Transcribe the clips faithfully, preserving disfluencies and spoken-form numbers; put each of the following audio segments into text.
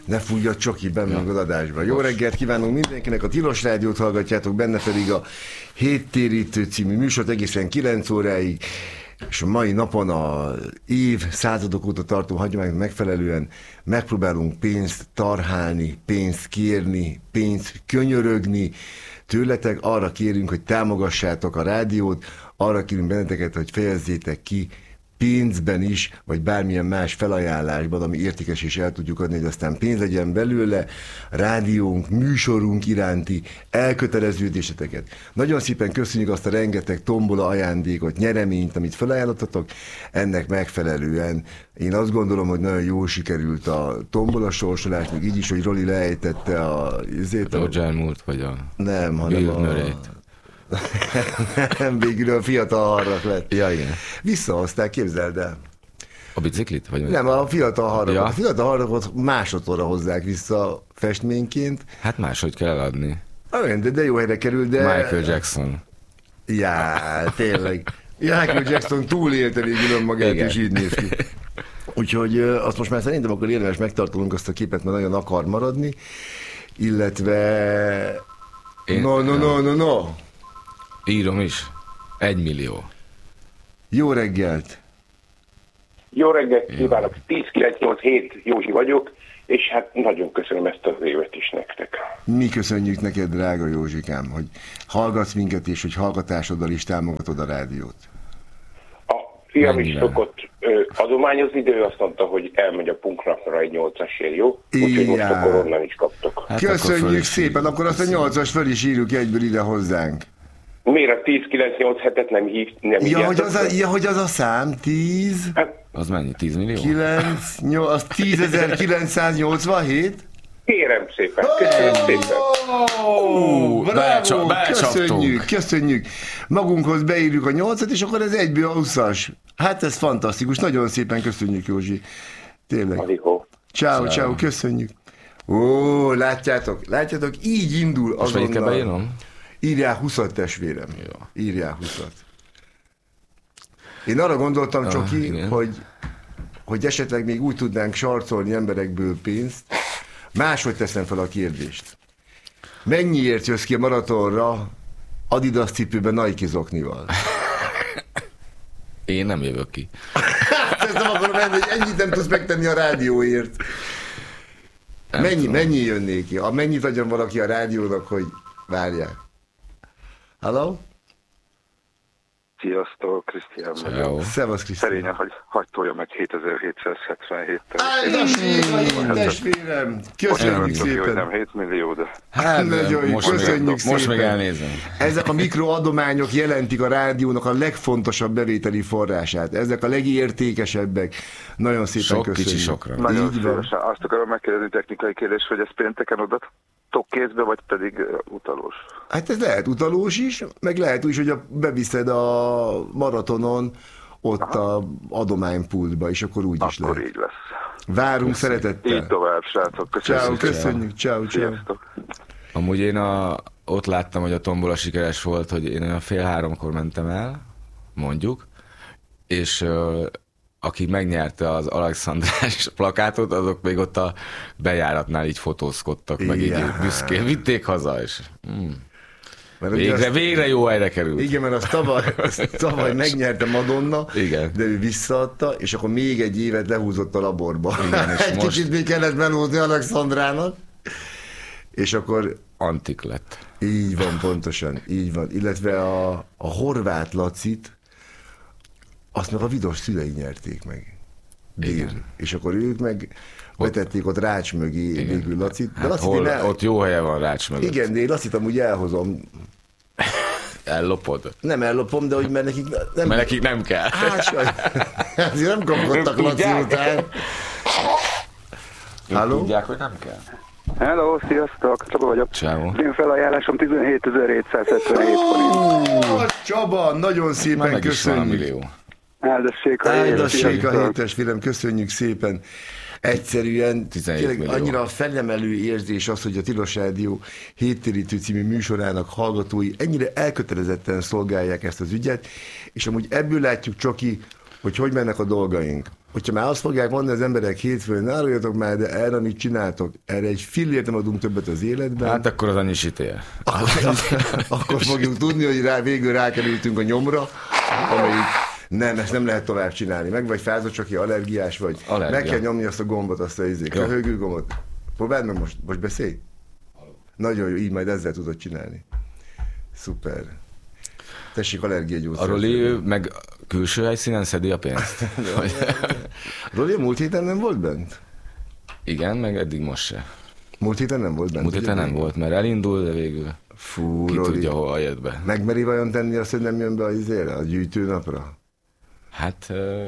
Ne fújjad Csoki, benne ja. az adásban. Jó reggelt kívánunk mindenkinek, a Tilos Rádiót hallgatjátok, benne pedig a Héttérítő című műsort egészen kilenc óráig, és a mai napon a év századok óta tartó hagyománynak megfelelően megpróbálunk pénzt tarhálni, pénzt kérni, pénzt könyörögni tőletek. Arra kérünk, hogy támogassátok a rádiót, arra kérünk benneteket, hogy fejezzétek ki pénzben is, vagy bármilyen más felajánlásban, ami értékes és el tudjuk adni, hogy aztán pénz legyen belőle, rádiónk, műsorunk iránti elköteleződéseteket. Nagyon szépen köszönjük azt a rengeteg tombola ajándékot, nyereményt, amit felajánlottatok, ennek megfelelően én azt gondolom, hogy nagyon jól sikerült a tombola sorsolás, még így is, hogy Roli lejtette a... a Roger Moore-t, vagy a... Nem, hanem a... Nem, végül a fiatal harrak lett. Ja, igen. Visszahozták, képzeld el. A biciklit? Vagy nem, a fiatal harrakot. Ja. A fiatal harrakot másodszorra hozzák vissza festményként. Hát máshogy kell adni. Ah, de, de jó helyre kerül, de... Michael Jackson. Já, tényleg. Michael Jackson túlélte végül önmagát, igen. És így néz ki. Úgyhogy azt most már szerintem akkor érdemes megtartanunk azt a képet, mert nagyon akar maradni. Illetve... Én... No, no, no, no, no. Írom is. Egy millió. Jó reggelt! Jó reggelt kívánok! tíz kilenc nyolc hét Józsi vagyok, és hát nagyon köszönöm ezt az évet is nektek. Mi köszönjük neked, drága Józsikám, hogy hallgatsz minket, és hogy hallgatásoddal is támogatod a rádiót. A fiam is szokott ö, adományozni, de ő azt mondta, hogy elmegy a punknapra egy nyolcasért, jó? Úgyhogy most akkor onnan is kaptok. Hát köszönjük szépen, akkor azt a nyolcas föl is írjuk egyből ide hozzánk. Miért a tíz kilenc nyolc hetet nem hív? Nem ja, hogy az a, ja, hogy az a szám, tíz... Hát, az mennyi? tíz millió? kilenc, nyolc, az tízezer-kilencszáznyolcvanhét? Kérem szépen, köszönöm oh, szépen. Oh, bravo, köszönjük, köszönjük. Magunkhoz beírjuk a nyolcat, és akkor ez egyből a huszas. Hát ez fantasztikus, nagyon szépen köszönjük, Józsi. Tényleg. Aligó. Ciao, ciao, köszönjük. Ó, látjátok, látjátok, így indul azonnal. Most melyikkel beírnom? Írjál huszat, testvérem. Jó. Írjál huszat. Én arra gondoltam, Csoki, ah, hogy, hogy esetleg még úgy tudnánk sarcolni emberekből pénzt. Máshogy teszem fel a kérdést. Mennyiért jössz ki a maratonra Adidas cipőben Nike zoknival? Én nem jövök ki. Ezt nem akarom menni, hogy ennyit nem tudsz megtenni a rádióért. Mennyi, mennyi jönnék ki? A mennyit adjon valaki a rádiónak, hogy várják? Hello? Sziasztok, Krisztián vagyok. Szevasz, Krisztián. Szerényen, hogy hagy tolja meg hétezer-hétszázhetvenhéttel. Áldásségaim, testvérem! Köszönjük szépen! Hogy nem hét millió, de... Hát, nagyon most köszönjük meg, szépen! Most meg elnézem. Ezek a mikroadományok jelentik a rádiónak a legfontosabb bevételi forrását. Ezek a legértékesebbek. Nagyon szépen Sok köszönjük. Kicsi sokra. Nagyon szívesen. Azt akarom megkérdezni technikai kérdés, hogy ez pénteken odat kézbe, vagy pedig utalós? Hát ez lehet utalós is, meg lehet úgy, hogy a, beviszed a maratonon ott Aha. a adománypultba, és akkor úgy akkor is lehet. Akkor így lesz. Várunk köszönjük. Szeretettel. Így tovább, srácok. Köszönjük. Ciao, köszönjük. Ciao, ciao. Amúgy én a, ott láttam, hogy a tombola sikeres volt, hogy én a fél háromkor mentem el, mondjuk, és uh, aki megnyerte az Alexandrás plakátot, azok még ott a bejáratnál így fotózkodtak, meg így büszkén vitték haza, és mm. végre, azt, végre jó helyre került. Igen, mert azt tavaly, azt tavaly megnyerte Madonna, igen. De ő visszaadta, és akkor még egy évet lehúzott a laborba. Igen, és egy most... kicsit még kellett belhúzni Alexandrának, és akkor... Antik lett. Így van, pontosan, így van. Illetve a, a Horváth Lacit, azt meg a Vidos szülei nyerték meg. Dél. És akkor ők meg betették ott Rács mögé végül Lacit. De hát Lacit hol, el... ott jó helye van Rács mögött. Igen, de én Lacit amúgy elhozom. Ellopod? Nem ellopom, de hogy mert nekik nem... Mert nekik nem kell. Hát saj. Azért nem kapkodtak Laci után. Halló? Tudják, hogy nem kell. Hello, sziasztok, Csaba vagyok. Ciao. Én felajánlásom tizenhétezer-hétszázhetvenhét forint. Csaba, nagyon szépen meg köszönjük. Áldassék a hét. Áldassék a hétes filem, köszönjük szépen. Egyszerűen tényleg annyira felemelő érzés az, hogy a Tilos Rádió Héttérítő című műsorának hallgatói ennyire elkötelezetten szolgálják ezt az ügyet, és amúgy ebből látjuk, Csoki, hogy hogy mennek a dolgaink. hogyha már azt fogják mondani az emberek hétfőn, ne áruljatok már, de erre mit csináltok? Erre egy fillért nem adunk többet az életben. Hát akkor az annyi sitél. Akkor, akkor fogjuk tudni, hogy rá, végül rákerültünk a nyomra, amelyik nem, ezt nem lehet tovább csinálni. Meg vagy fázott, csak ki allergiás vagy. Allergia. Meg kell nyomni azt a gombot, azt a izék, a hőgő gombot. Próbáld meg most, most beszélj. Nagyon jó, így majd ezzel tudod csinálni. Szuper. Tessék, allergiagyógyszer. A Roli meg külső helyszínen szedi a pénzt. Roli a múlt héten nem volt bent? Igen, meg eddig most se. Múlt héten nem volt bent? Múlt héten nem volt, mert elindul, de végül Fú, ki Roli. tudja, hova jött be. Megmeri vajon tenni azt, hogy nem jön be a izére, a gyűjtőnapra? Hát... Uh...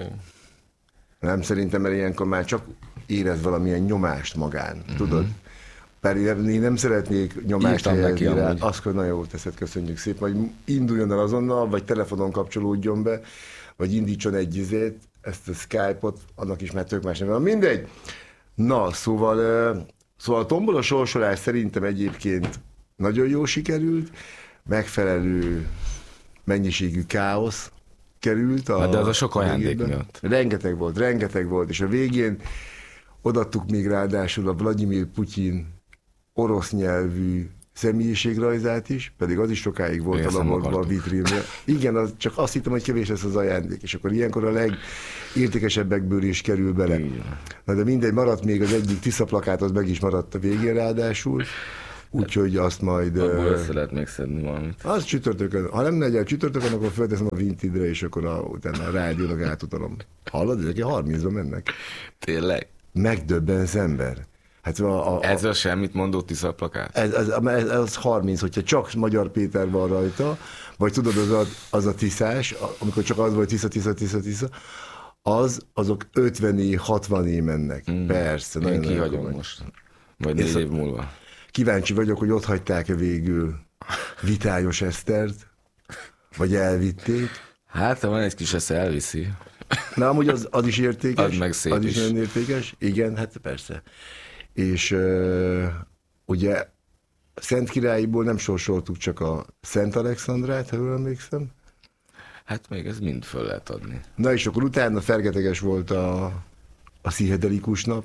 Nem, szerintem, mert ilyenkor már csak érez valamilyen nyomást magán, mm-hmm. tudod? Pedig én nem szeretnék nyomást helyezni rá. Azt, hogy nagyon jól teszed, köszönjük szépen, hogy induljon el azonnal, vagy telefonon kapcsolódjon be, vagy indítson egy izét, ezt a Skype-ot, annak is már tök más nem van. Mindegy. Na, szóval, szóval a tombola sorsolás szerintem egyébként nagyon jól sikerült, megfelelő mennyiségű káosz került. A, de az a sok ajándék miatt. Rengeteg volt, rengeteg volt, és a végén odaadtuk még ráadásul a Vladimir Putyin orosz nyelvű személyiségrajzát is, pedig az is sokáig volt a laborban a vitrínben. Igen, az, csak azt hittem, hogy kevés lesz az ajándék, és akkor ilyenkor a legértékesebbekből is kerül bele. Igen. Na de mindegy, maradt még az egyik Tisza plakát, az meg is maradt a végén ráadásul, úgyhogy azt majd... Abból össze lehet még szedni valamit. Az csütörtökön, ha nem legyen csütörtökön, akkor felteszem a Vinted-re, és akkor a, utána a rádiónak átutalom. Hallod, ezek harmincba mennek. Tényleg? Megdöbbensz ember. Hát a, a, ez a semmit mondó Tisza plakát? Ez, ez, ez, ez harminc, hogyha csak Magyar Péter van rajta, vagy tudod, az a, az a tiszás, amikor csak az volt Tisza, Tisza, Tisza, Tisza, az, azok ötvené, hatvané mennek. Mm. Persze. Én kihagyom most. Vagy négy év múlva. Kíváncsi vagyok, hogy ott hagyták-e végül Vitályos Esztert, vagy elvitték. Hát, ha van egy kis esze, elviszi. Na, amúgy az, az is értékes. Az meg szép Az is, is. nagyon értékes. Igen, hát persze. És uh, ugye Szentkirályiból nem sorsoltuk csak a Szent Alexandrát, ha jól emlékszem. Hát még ez mind föl lehet adni. Na és akkor utána fergeteges volt a, a pszichedelikus nap.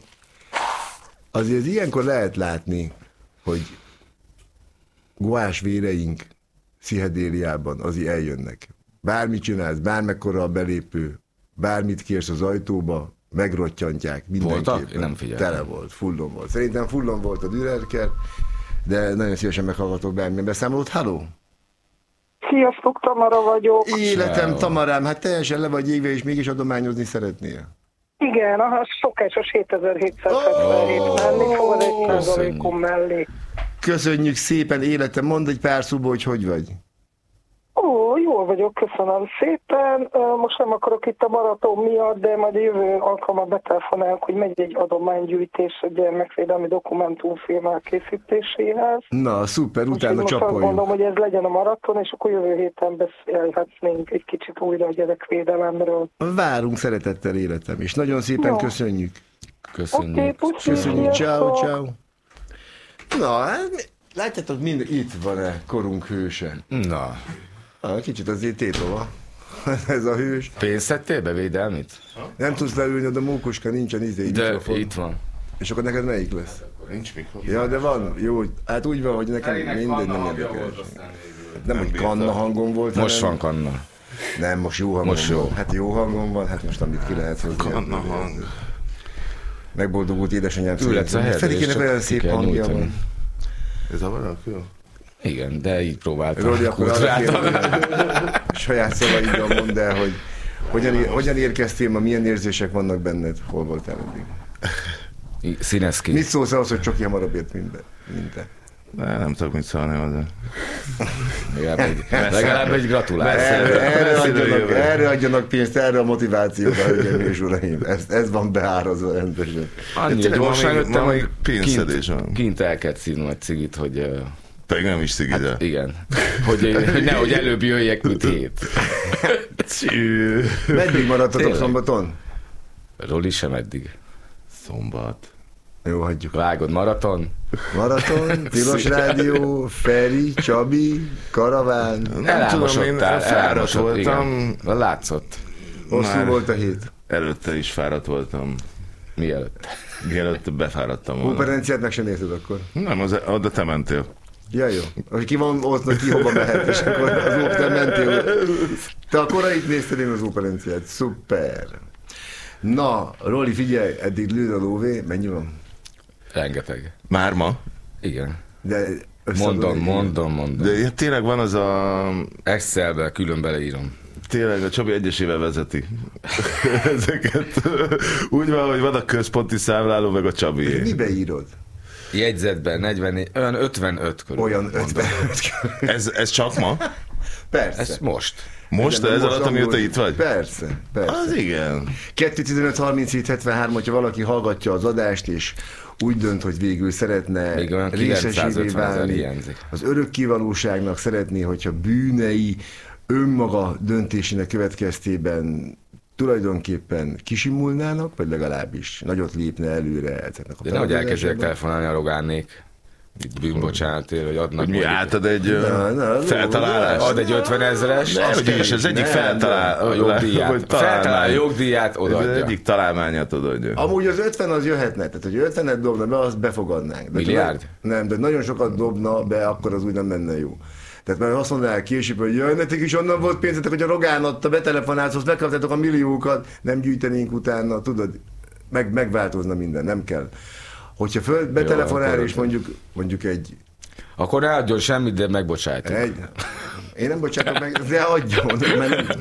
Azért ilyenkor lehet látni, hogy guás véreink pszichedéliában azért eljönnek. Bármit csinálsz, bármekkora a belépő, bármit kérsz az ajtóba, megrottyantják mindenképpen. Voltak? Én nem figyeltem. Tele volt, fullon volt. Szerintem fullon volt a Dürerker, de nagyon szívesen meghallgatok bármilyen beszámolót. Halló! Sziasztok, Tamara vagyok. Életem, Ciao. Tamarám, hát teljesen le vagy égve, és mégis adományozni szeretnél. Igen, a szokásos hétezer-hétszázhetvenhét oh, mellé, szóval egy százalékon mellé. Köszönjük szépen, életem, mondd egy pár szóba, hogy hogy vagy. Ó, jól vagyok, köszönöm szépen. Most nem akarok itt a maraton miatt, de majd jövő alkalommal betelefonálok, hogy megy egy adománygyűjtés a gyermekvédelmi dokumentumfilm elkészítéséhez. Na, szuper, utána csapoljunk. Most azt mondom, hogy ez legyen a maraton, és akkor jövő héten beszélhetnénk egy kicsit újra a gyerekvédelemről. Várunk szeretettel, életem, és nagyon szépen no. köszönjük. Köszönjük. Okay, puszi, köszönjük, ciao, ciao. Na, hát látjátok, mind itt van-e korunk hőse? Na. Ah, kicsit azért tétova. Ez a hős. Pénzt szedtél be védelmit? Nem tudsz leülni, de mókuska nincsen izé. De mikrofon. Itt van. És akkor neked melyik lesz? Nincs mikrofon. Ja, de van. Jó, hát úgy van, hogy nekem mindegy nem érdekel. Nem, hogy kanna hangom volt. Most hanem... van kanna. Nem, most jó hangom most jó. van. Hát jó hangom van, hát most amit ki lehet hozni. Kanna hang. Megboldogult édesanyám. Ülhetsz a helyre, Ferikének olyan szép hangja van. Ez a valaki jó? Igen, de így próbáltam. Roli, akkor arra kérem, saját szavaiddal mondd el, hogy hogyan, hogyan érkeztél ma, milyen érzések vannak benned, hol voltál eddig? Színeszki. Mit szólsz ahhoz, hogy Csoki hamarabb ért, mint, mint te? De nem tudok mit szólni hozzá. Legalább egy, legalább egy gratuláció. Erre, erre, adjanak, erre adjanak pénzt, erre a motivációt, hölgyeim és uraim. Ez, ez van beárazva rendesen. Annyi gyorsan jöttem, hogy pénzszedés van. Kint el kell színni egy cigit, hogy... Pedig nem is szigide. Hát igen. Hogy, hogy nehogy előbb jöjjek, mint hét. Meddig maradtatok szombaton? Roli sem eddig. Szombat. Jó, hagyjuk. Vágod, maraton. Maraton, Tilos Rádió, Feri, Csabi, Karaván. Nem tudom, én fáradt voltam. Igen. Látszott. Hosszú volt a hét. előtte is fáradt voltam. Mielőtt. Mielőtt befáradtam volna. Operenciát meg sem nézted akkor? Nem, az, oda te mentél. Ja, jó. Hogy ki van ott, hogy ki hova mehet, és akkor az óper mentél. Te a korait nézted, én az operenciát. Szuper. Na, Roli, figyelj, eddig lőd a lóvé, mennyi van? Rengeteg. Már ma? Igen. De Mondom, mondom, mondom. De tényleg van az a... Excelbe külön beleírom. Tényleg a Csabi egyesével vezeti ezeket. Úgy van, hogy van a központi számláló, meg a Csabi. Mibe írod? Jegyzetben negyvennégy, olyan ötvenöt körül. Olyan ötvenöt körül. Ez, ez csak ma? Persze. Ez most. Most, ez alatt, amióta itt vagy? Persze, persze. Az igen. kettő tizenöt harminchét hetvenhárom, hogyha valaki hallgatja az adást, és úgy dönt, hogy végül szeretne még olyan részesévé válni, az örökkévalóságnak szeretné, hogyha bűnei önmaga döntésének következtében tulajdonképpen kisimulnának, vagy legalábbis nagyot lépne előre ezeknek a de nehogy elkezdjek telefonálni a Rogánnék. Itt bűnbocsánatért, hogy adnak. Hogy mi átad egy na, na, feltalálás? Ad egy ötvenezeres. Nem, hogy is, ez egyik feltalál... A jogdíját. Feltalál a jogdíját, odaadja. Ez egyik találmányát odaadja. Amúgy az ötven az jöhetne, tehát hogy ötvenet dobna be, azt befogadnánk. De milliárd? Nem, de nagyon sokat dobna be, akkor az úgy nem lenne jó. Tehát már azt mondanák később, hogy jaj, nektek is onnan volt pénzetek, hogy a Rogán adta, betelefonálsz, megkaptátok a milliókat, nem gyűjtenénk utána, tudod, meg, megváltozna minden, nem kell. Hogyha föl betelefonál, és mondjuk, mondjuk egy... Akkor ne adjon semmit, de megbocsájtok. Egy, én nem bocsátok meg, de adjon, mert nem,